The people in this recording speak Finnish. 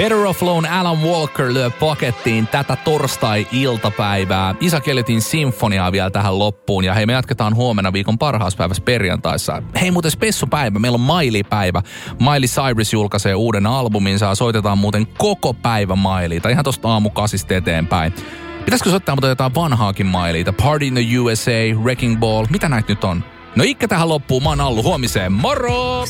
Better of Lone Alan Walker lyö pakettiin tätä torstai-iltapäivää. Isaac Elliotin sinfoniaa vielä tähän loppuun. Ja hei, me jatketaan huomenna viikon parhaassa päivässä perjantaissa. Hei, muuten spessupäivä. Meillä on Miley-päivä. Miley Cyrus julkaisee uuden albuminsa. Soitetaan muuten koko päivä Mileytä. Ihan tosta aamukasista eteenpäin. Pitäisikö soittaa muuten jotain vanhaakin Mileytä? Party in the USA, Wrecking Ball. Mitä näitä nyt on? No ikkä tähän loppuun. Mä oon Allu. Huomiseen. Moro!